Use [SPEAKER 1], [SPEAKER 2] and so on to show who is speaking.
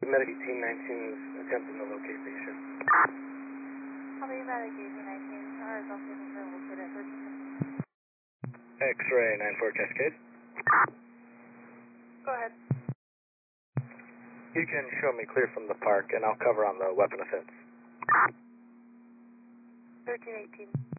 [SPEAKER 1] medic 1819's attempting to locate patient.
[SPEAKER 2] Copy medic 1819. Our results are located at 13.
[SPEAKER 1] X-ray 94 Cascade.
[SPEAKER 2] Go ahead.
[SPEAKER 1] You can show me clear from the park and I'll cover on the weapon offense.
[SPEAKER 2] 1318.